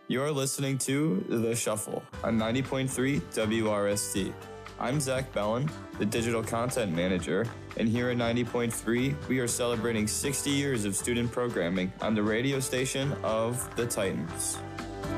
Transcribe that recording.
You're listening to The Shuffle on 90.3 WRST. I'm Zach Bellin, the Digital Content Manager, and here at 90.3, we are celebrating 60 years of student programming on the radio station of the Titans.